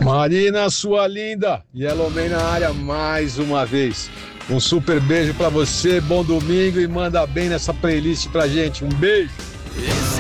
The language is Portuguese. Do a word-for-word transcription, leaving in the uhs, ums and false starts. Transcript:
Marina, sua linda, Yellowman na área mais uma vez. Um super beijo pra você, bom domingo e manda bem nessa playlist pra gente. Um beijo.